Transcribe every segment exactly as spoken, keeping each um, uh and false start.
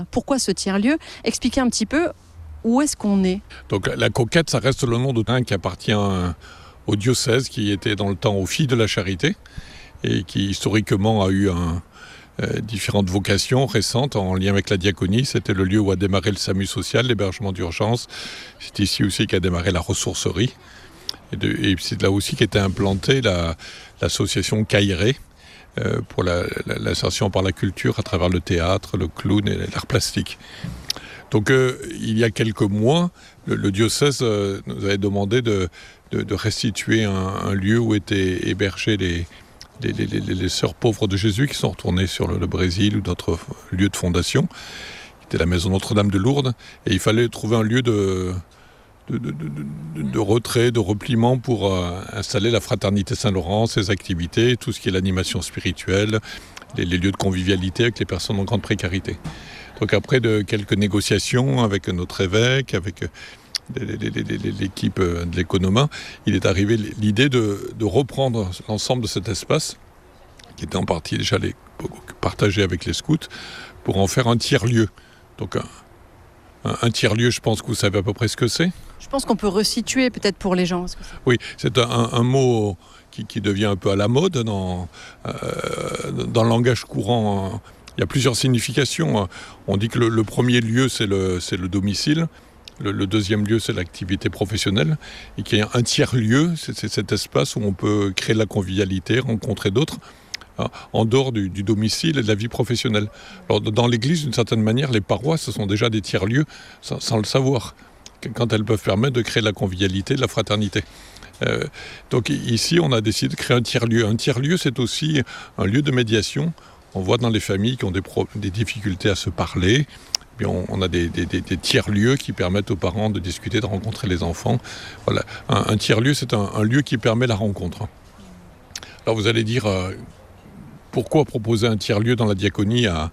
Pourquoi ce tiers-lieu ? Expliquez un petit peu où est-ce qu'on est. Donc la Coquette, ça reste le nom de terrain qui appartient au diocèse, qui était dans le temps aux Filles de la Charité et qui historiquement a eu un, euh, différentes vocations récentes en lien avec la diaconie. C'était le lieu où a démarré le SAMU social, l'hébergement d'urgence. C'est ici aussi qu'a démarré la ressourcerie. Et, de, et c'est là aussi qu'était implantée la, l'association Caïré euh, pour la, la, l'insertion par la culture à travers le théâtre, le clown et l'art plastique. Donc euh, il y a quelques mois, le, le diocèse euh, nous avait demandé de, de, de restituer un, un lieu où étaient hébergés les, les, les, les, les sœurs pauvres de Jésus qui sont retournées sur le, le Brésil ou d'autres lieux de fondation. C'était la maison Notre-Dame de Lourdes. Et il fallait trouver un lieu de, de, de, de, de retrait, de repliement pour euh, installer la Fraternité Saint-Laurent, ses activités, tout ce qui est l'animation spirituelle, les, les lieux de convivialité avec les personnes en grande précarité. Donc après de quelques négociations avec notre évêque, avec l'équipe de l'Économa, il est arrivé l'idée de, de reprendre l'ensemble de cet espace, qui était en partie déjà les, partagé avec les scouts, pour en faire un tiers-lieu. Donc un, un, un tiers-lieu, je pense que vous savez à peu près ce que c'est. Je pense qu'on peut resituer peut-être pour les gens. Oui, c'est un, un mot qui, qui devient un peu à la mode dans, euh, dans le langage courant. Il y a plusieurs significations. On dit que le, le premier lieu, c'est le, c'est le domicile. Le, le deuxième lieu, c'est l'activité professionnelle. Et qu'il y a un tiers-lieu, c'est, c'est cet espace où on peut créer de la convivialité, rencontrer d'autres, hein, en dehors du, du domicile et de la vie professionnelle. Alors, dans l'Église, d'une certaine manière, les paroisses, ce sont déjà des tiers-lieux, sans, sans le savoir, quand elles peuvent permettre de créer de la convivialité, de la fraternité. Euh, donc ici, on a décidé de créer un tiers-lieu. Un tiers-lieu, c'est aussi un lieu de médiation. On voit dans les familles qui ont des, pro- des difficultés à se parler. Puis on, on a des, des, des, des tiers-lieux qui permettent aux parents de discuter, de rencontrer les enfants. Voilà. Un, un tiers-lieu, c'est un, un lieu qui permet la rencontre. Alors vous allez dire, euh, pourquoi proposer un tiers-lieu dans la diaconie à,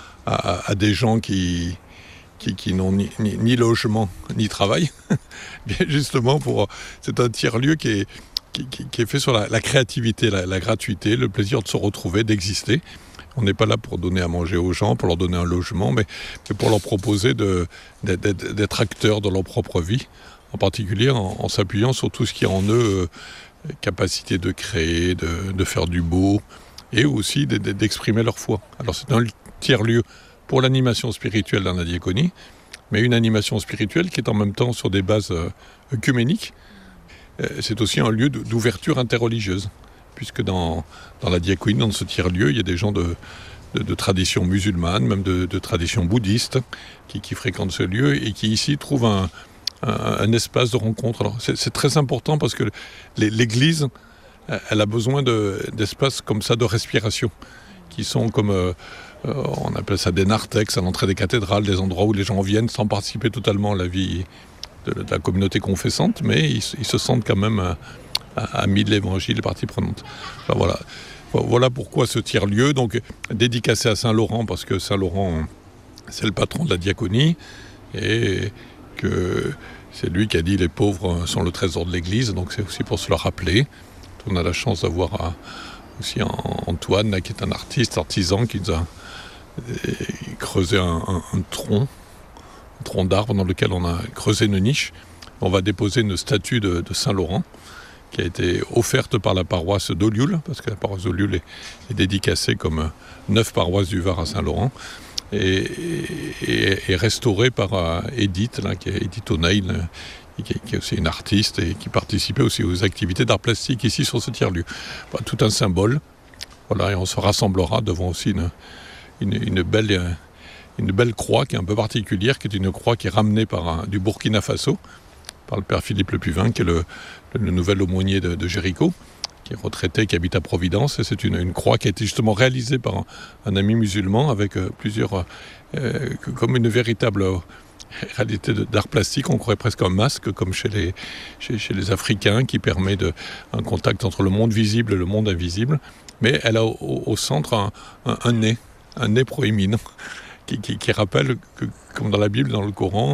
à, à des gens qui, qui, qui n'ont ni, ni, ni logement ni travail? Bien justement, pour, c'est un tiers-lieu qui est, qui, qui, qui est fait sur la, la créativité, la, la gratuité, le plaisir de se retrouver, d'exister. On n'est pas là pour donner à manger aux gens, pour leur donner un logement, mais, mais pour leur proposer de, d'être, d'être acteurs de leur propre vie, en particulier en, en s'appuyant sur tout ce qui est en eux, euh, capacité de créer, de, de faire du beau, et aussi de, de, d'exprimer leur foi. Alors c'est un tiers-lieu pour l'animation spirituelle dans la diaconie, mais une animation spirituelle qui est en même temps sur des bases euh, œcuméniques. Euh, c'est aussi un lieu de, d'ouverture interreligieuse. Puisque dans, dans la diaconie, dans ce tiers-lieu, il y a des gens de, de, de tradition musulmane, même de, de tradition bouddhiste, qui, qui fréquentent ce lieu et qui ici trouvent un, un, un espace de rencontre. Alors, c'est, c'est très important parce que les, l'Église, elle a besoin de, d'espaces comme ça de respiration, qui sont comme, euh, on appelle ça des narthex, à l'entrée des cathédrales, des endroits où les gens viennent sans participer totalement à la vie de, de la communauté confessante, mais ils, ils se sentent quand même... Euh, amis de l'évangile, les parties prenantes. Enfin, voilà. Voilà pourquoi ce tiers-lieu, donc dédicacé à Saint-Laurent, parce que Saint-Laurent, c'est le patron de la diaconie, et que c'est lui qui a dit les pauvres sont le trésor de l'Église, donc c'est aussi pour se le rappeler. On a la chance d'avoir aussi Antoine, qui est un artiste, artisan, qui nous a creusé un, un, un tronc, un tronc d'arbre dans lequel on a creusé une niche. On va déposer une statue de, de Saint-Laurent, qui a été offerte par la paroisse d'Olioul, parce que la paroisse d'Olioul est, est dédicacée comme neuf paroisses du Var à Saint-Laurent, et, et, et restaurée par uh, Edith, là, qui est Edith O'Neill, qui, qui est aussi une artiste et qui participait aussi aux activités d'art plastique ici sur ce tiers-lieu. Enfin, tout un symbole. Voilà, et on se rassemblera devant aussi une, une, une, belle, une belle croix qui est un peu particulière, qui est une croix qui est ramenée par un, du Burkina Faso, par le père Philippe Le Puvin, qui est le, le nouvel aumônier de, de Jéricho, qui est retraité, qui habite à Providence. Et c'est une, une croix qui a été justement réalisée par un, un ami musulman avec euh, plusieurs... Euh, comme une véritable euh, réalité de, d'art plastique. On croirait presque un masque, comme chez les, chez, chez les Africains, qui permet de, un contact entre le monde visible et le monde invisible. Mais elle a au, au centre un, un, un nez, un nez proéminent, qui, qui, qui rappelle que, comme dans la Bible, dans le Coran,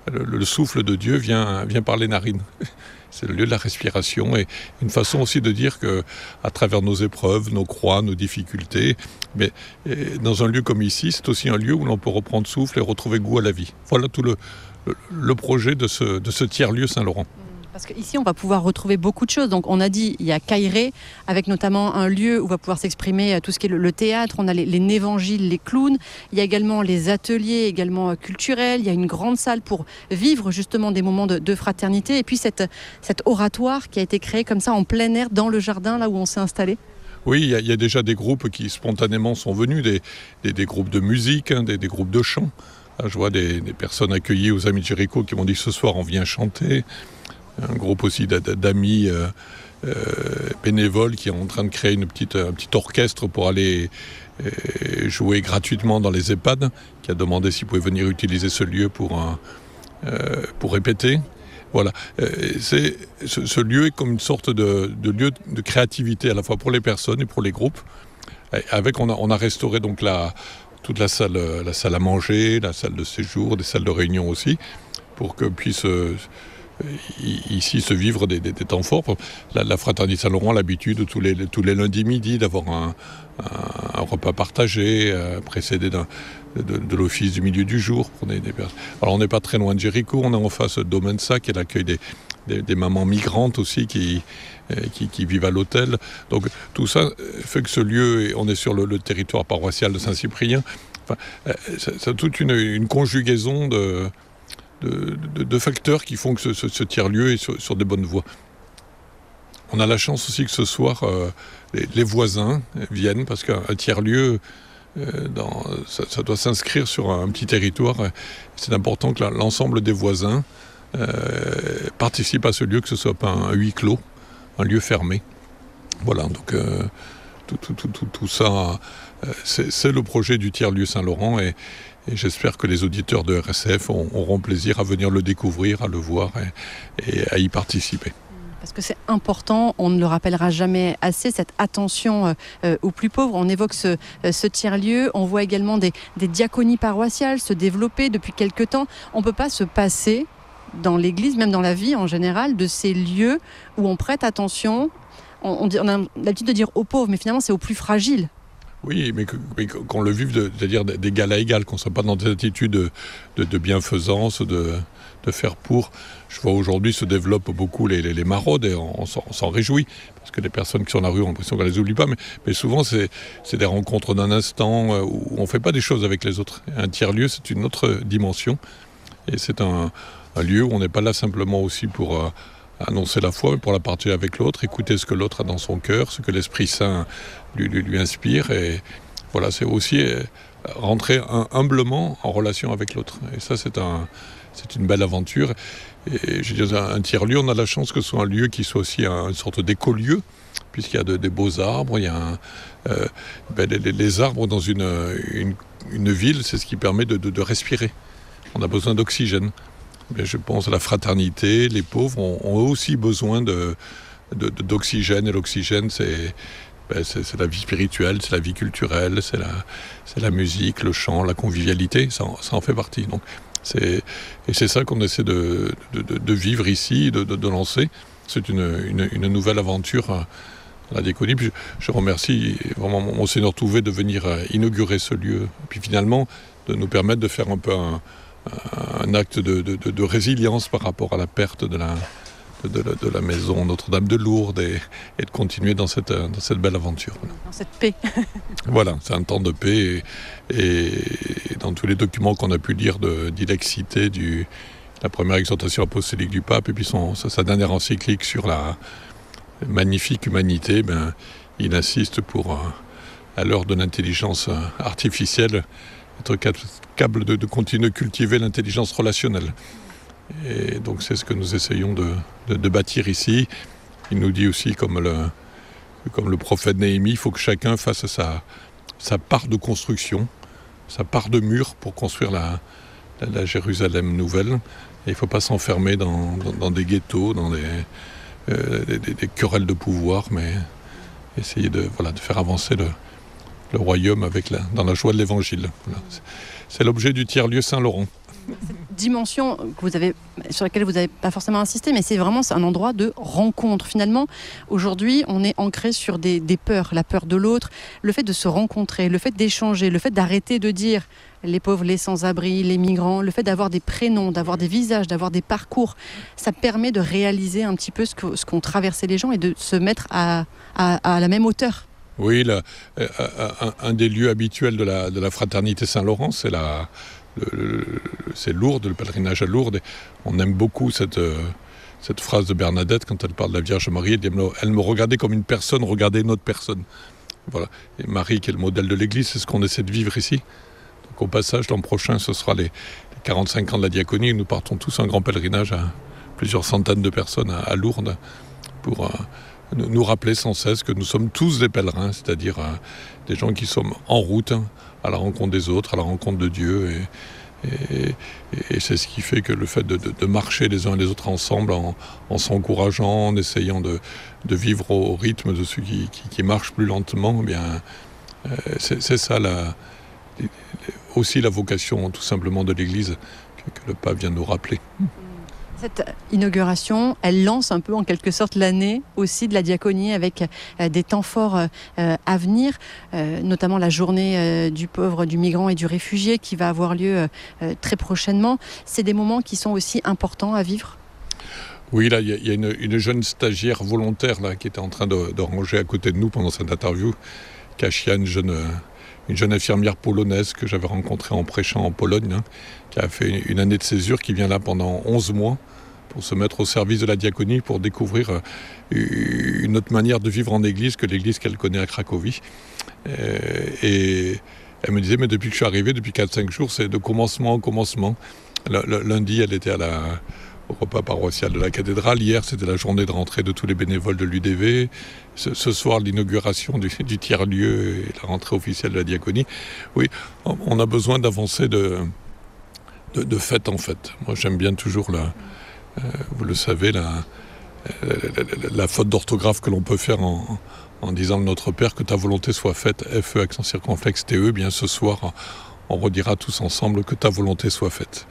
le, le souffle de Dieu vient, vient par les narines. C'est le lieu de la respiration et une façon aussi de dire que, à travers nos épreuves, nos croix, nos difficultés, mais dans un lieu comme ici, c'est aussi un lieu où l'on peut reprendre souffle et retrouver goût à la vie. Voilà tout le, le, le projet de ce, de ce tiers-lieu Saint-Laurent. Parce qu'ici, on va pouvoir retrouver beaucoup de choses. Donc, on a dit, il y a Cailleret, avec notamment un lieu où va pouvoir s'exprimer tout ce qui est le, le théâtre. On a les, les névangiles, les clowns. Il y a également les ateliers, également culturels. Il y a une grande salle pour vivre justement des moments de, de fraternité. Et puis, cette, cet oratoire qui a été créé comme ça en plein air dans le jardin, là où on s'est installé. Oui, il y, a, il y a déjà des groupes qui spontanément sont venus, des, des, des groupes de musique, hein, des, des groupes de chant. Là, je vois des, des personnes accueillies aux Amis de Jéricho qui m'ont dit ce soir on vient chanter. Un groupe aussi d'amis euh, euh, bénévoles qui est en train de créer une petite, un petit orchestre pour aller euh, jouer gratuitement dans les EHPAD, qui a demandé s'il pouvait venir utiliser ce lieu pour, un, euh, pour répéter. Voilà. Euh, c'est, ce, ce lieu est comme une sorte de, de lieu de créativité à la fois pour les personnes et pour les groupes. Et avec, on, a, on a restauré donc la, toute la salle, la salle à manger, la salle de séjour, des salles de réunion aussi, pour que puisse... Euh, ici se vivre des, des, des temps forts. La, la Fraternité Saint-Laurent a l'habitude tous les, tous les lundis midi d'avoir un, un, un repas partagé, euh, précédé d'un, de, de l'office du milieu du jour. Pour des, des Alors on n'est pas très loin de Jéricho, on est en face de Domensa qui est l'accueil des, des, des mamans migrantes aussi qui, euh, qui, qui vivent à l'hôtel. Donc tout ça fait que ce lieu, on est sur le, le territoire paroissial de Saint-Cyprien, enfin, euh, c'est, c'est toute une, une conjugaison de De, de, de facteurs qui font que ce, ce, ce tiers-lieu est sur, sur des bonnes voies. On a la chance aussi que ce soir, euh, les, les voisins viennent, parce qu'un tiers-lieu, euh, dans, ça, ça doit s'inscrire sur un, un petit territoire. C'est important que la, l'ensemble des voisins euh, participent à ce lieu, que ce ne soit pas un, un huis clos, un lieu fermé. Voilà, donc euh, tout, tout, tout, tout, tout ça, euh, c'est, c'est le projet du tiers-lieu Saint-Laurent et Et j'espère que les auditeurs de R S F auront plaisir à venir le découvrir, à le voir et, et à y participer. Parce que c'est important, on ne le rappellera jamais assez, cette attention euh, aux plus pauvres. On évoque ce, ce tiers-lieu, on voit également des, des diaconies paroissiales se développer depuis quelque temps. On ne peut pas se passer dans l'Église, même dans la vie en général, de ces lieux où on prête attention. On, on, dit, on a l'habitude de dire aux pauvres, mais finalement c'est aux plus fragiles. Oui, mais, que, mais qu'on le vive, de, c'est-à-dire d'égal à égal, qu'on ne soit pas dans des attitudes de, de, de bienfaisance, de, de faire pour. Je vois aujourd'hui se développent beaucoup les, les, les maraudes et on, on, s'en, on s'en réjouit, parce que les personnes qui sont dans la rue ont l'impression qu'on ne les oublie pas, mais, mais souvent c'est, c'est des rencontres d'un instant où on ne fait pas des choses avec les autres. Un tiers-lieu, c'est une autre dimension, et c'est un, un lieu où on n'est pas là simplement aussi pour... Euh, annoncer la foi, mais pour la partager avec l'autre, écouter ce que l'autre a dans son cœur, ce que l'Esprit Saint lui, lui, lui inspire. Et voilà, c'est aussi rentrer un, humblement en relation avec l'autre. Et ça, c'est, un, c'est une belle aventure. Et je dis, un, un tiers-lieu, on a la chance que ce soit un lieu qui soit aussi un, une sorte d'écolieu, puisqu'il y a de, des beaux arbres. Il y a un, euh, ben les, les arbres dans une, une, une ville, c'est ce qui permet de, de, de respirer. On a besoin d'oxygène. Mais je pense à la fraternité, les pauvres ont, ont aussi besoin de, de, de, d'oxygène, et l'oxygène c'est, ben c'est, c'est la vie spirituelle, c'est la vie culturelle, c'est la, c'est la musique, le chant, la convivialité, ça en, ça en fait partie. Donc, c'est, et c'est ça qu'on essaie de, de, de, de vivre ici, de, de, de lancer. C'est une, une, une nouvelle aventure à la diaconie. Puis je, je remercie vraiment Monseigneur Touvet de venir inaugurer ce lieu, et puis finalement de nous permettre de faire un peu un un acte de, de, de, de résilience par rapport à la perte de la, de, de, de la maison Notre-Dame de Lourdes et, et de continuer dans cette, dans cette belle aventure. Dans cette paix. Voilà, c'est un temps de paix et, et dans tous les documents qu'on a pu lire de d'Ilexité, du la première exhortation apostolique du pape et puis son, sa, sa dernière encyclique sur la magnifique humanité, ben, il insiste pour, à l'heure de l'intelligence artificielle, être capable de, de continuer de cultiver l'intelligence relationnelle. Et donc c'est ce que nous essayons de, de, de bâtir ici. Il nous dit aussi, comme le, comme le prophète Néhémie, il faut que chacun fasse sa, sa part de construction, sa part de mur pour construire la, la, la Jérusalem nouvelle. Et il ne faut pas s'enfermer dans, dans, dans des ghettos, dans des, euh, des, des, des querelles de pouvoir, mais essayer de, voilà, de faire avancer le, le royaume avec la, dans la joie de l'évangile. Voilà. C'est, c'est l'objet du tiers-lieu Saint-Laurent. dimension que vous avez, sur laquelle vous n'avez pas forcément insisté, mais c'est vraiment un endroit de rencontre. Finalement, aujourd'hui, on est ancré sur des, des peurs, la peur de l'autre, le fait de se rencontrer, le fait d'échanger, le fait d'arrêter de dire les pauvres, les sans-abri, les migrants, le fait d'avoir des prénoms, d'avoir des visages, d'avoir des parcours, ça permet de réaliser un petit peu ce, que, ce qu'ont traversé les gens et de se mettre à, à, à la même hauteur. Oui, là, un, un des lieux habituels de la, de la fraternité Saint-Laurent, c'est, la, le, le, c'est Lourdes, le pèlerinage à Lourdes. Et on aime beaucoup cette, cette phrase de Bernadette quand elle parle de la Vierge Marie. Elle, dit, elle me regardait comme une personne regardait une autre personne. Voilà. Et Marie, qui est le modèle de l'Église, c'est ce qu'on essaie de vivre ici. Donc, au passage, l'an prochain, ce sera les, les quarante-cinq ans de la diaconie. Nous partons tous en grand pèlerinage à plusieurs centaines de personnes à, à Lourdes pour... Euh, nous rappeler sans cesse que nous sommes tous des pèlerins, c'est-à-dire euh, des gens qui sommes en route hein, à la rencontre des autres, à la rencontre de Dieu. Et, et, et c'est ce qui fait que le fait de, de, de marcher les uns et les autres ensemble, en, en s'encourageant, en essayant de, de vivre au rythme de ceux qui, qui, qui marchent plus lentement, eh bien, euh, c'est, c'est ça la, aussi la vocation tout simplement de l'Église que, que le pape vient de nous rappeler. Cette inauguration, elle lance un peu en quelque sorte l'année aussi de la diaconie avec euh, des temps forts euh, à venir, euh, notamment la journée euh, du pauvre, du migrant et du réfugié qui va avoir lieu euh, très prochainement. C'est des moments qui sont aussi importants à vivre. Oui, là, il y a, y a une, une jeune stagiaire volontaire là, qui était en train de, de ranger à côté de nous pendant cette interview, Kasia, une jeune, une jeune infirmière polonaise que j'avais rencontrée en prêchant en Pologne, hein, qui a fait une, une année de césure, qui vient là pendant onze mois. Pour se mettre au service de la diaconie, pour découvrir une autre manière de vivre en église que l'église qu'elle connaît à Cracovie. Et elle me disait, mais depuis que je suis arrivé, depuis quatre cinq jours, c'est de commencement en commencement. Le lundi, elle était à la, au repas paroissial de la cathédrale. Hier, c'était la journée de rentrée de tous les bénévoles de l'U D V. Ce, ce soir, l'inauguration du, du tiers-lieu et la rentrée officielle de la diaconie. Oui, on a besoin d'avancer de, de, de fête en fête. Moi, j'aime bien toujours la... Euh, vous le savez, la, la, la, la faute d'orthographe que l'on peut faire en, en disant Notre Père, que ta volonté soit faite, F E, accent circonflexe, T E, bien ce soir, on redira tous ensemble que ta volonté soit faite.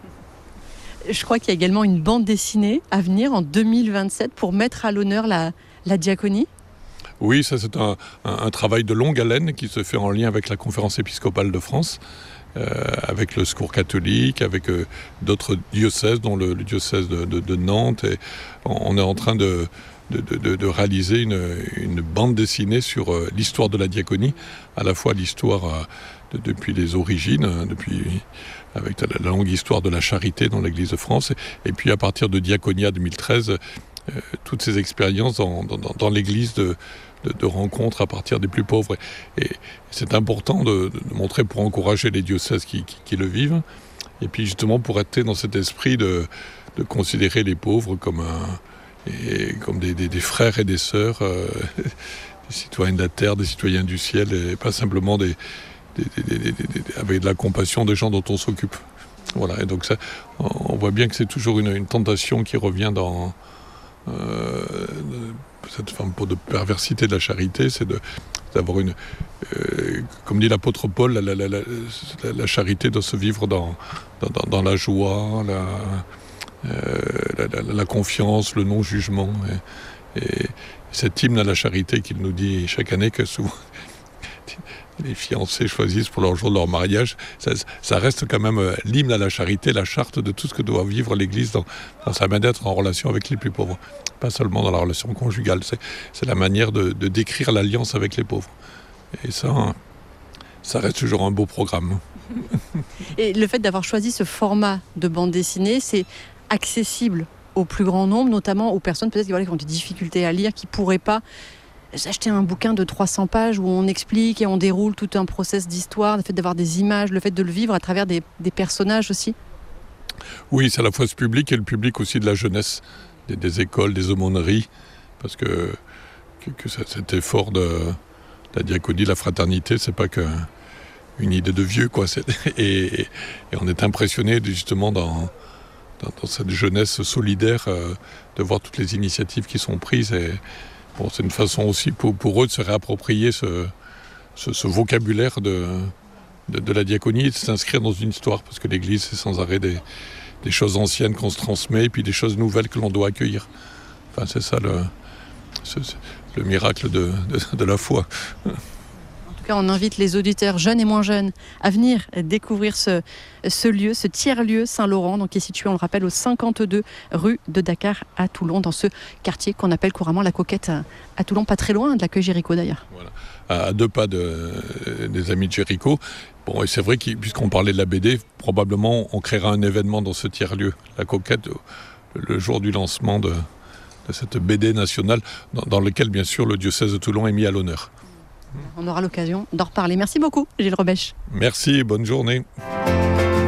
Je crois qu'il y a également une bande dessinée à venir en deux mille vingt-sept pour mettre à l'honneur la, la diaconie. Oui, ça c'est un, un, un travail de longue haleine qui se fait en lien avec la Conférence épiscopale de France. Euh, avec le Secours catholique, avec euh, d'autres diocèses, dont le, le diocèse de, de, de Nantes. Et on est en train de, de, de, de réaliser une, une bande dessinée sur euh, l'histoire de la diaconie, à la fois l'histoire euh, de, depuis les origines, hein, depuis, avec la, la longue histoire de la charité dans l'Église de France, et, et puis à partir de Diaconia deux mille treize, euh, toutes ces expériences dans, dans, dans l'Église de De, de rencontres à partir des plus pauvres. Et, et c'est important de, de montrer pour encourager les diocèses qui, qui, qui le vivent, et puis justement pour être dans cet esprit de, de considérer les pauvres comme, un, et, comme des, des, des frères et des sœurs, euh, des citoyens de la terre, des citoyens du ciel, et pas simplement des, des, des, des, des, des, avec de la compassion des gens dont on s'occupe. Voilà, et donc ça, on voit bien que c'est toujours une, une tentation qui revient dans... Euh, cette forme de perversité de la charité, c'est de, d'avoir une... Euh, comme dit l'apôtre Paul, la, la, la, la, la charité doit se vivre dans, dans, dans la joie, la, euh, la, la, la confiance, le non-jugement. Et, et cet hymne à la charité qu'il nous dit chaque année que souvent les fiancés choisissent pour leur jour de leur mariage, ça, ça reste quand même l'hymne à la charité, la charte de tout ce que doit vivre l'Église dans, dans sa manière d'être en relation avec les plus pauvres. Pas seulement dans la relation conjugale, c'est, c'est la manière de, de décrire l'alliance avec les pauvres. Et ça, ça reste toujours un beau programme. Et le fait d'avoir choisi ce format de bande dessinée, c'est accessible au plus grand nombre, notamment aux personnes peut-être qui, voilà, qui ont des difficultés à lire, qui ne pourraient pas acheter un bouquin de trois cents pages où on explique et on déroule tout un process d'histoire, le fait d'avoir des images, le fait de le vivre à travers des, des personnages aussi. Oui, c'est à la fois ce public et le public aussi de la jeunesse, des, des écoles, des aumôneries, parce que, que, que cet effort de, de la diaconie, de la fraternité, c'est pas que une idée de vieux, quoi. C'est, et, et on est impressionné justement dans, dans, dans cette jeunesse solidaire euh, de voir toutes les initiatives qui sont prises. Et bon, c'est une façon aussi pour, pour eux de se réapproprier ce, ce, ce vocabulaire de, de, de la diaconie, de s'inscrire dans une histoire, parce que l'Église, c'est sans arrêt des, des choses anciennes qu'on se transmet, et puis des choses nouvelles que l'on doit accueillir. Enfin, c'est ça le, c'est, c'est le miracle de, de, de la foi. En tout cas, on invite les auditeurs jeunes et moins jeunes à venir découvrir ce, ce lieu, ce tiers-lieu Saint-Laurent, donc qui est situé, on le rappelle, au cinquante-deux rue de Dakar à Toulon, dans ce quartier qu'on appelle couramment la Coquette à, à Toulon, pas très loin de l'accueil Jéricho d'ailleurs. Voilà. À deux pas de, des amis de Jéricho. Bon, et c'est vrai que puisqu'on parlait de la B D, probablement on créera un événement dans ce tiers-lieu, la Coquette, le jour du lancement de, de cette B D nationale, dans, dans lequel bien sûr le diocèse de Toulon est mis à l'honneur. On aura l'occasion d'en reparler. Merci beaucoup, Gilles Robèche. Merci, bonne journée.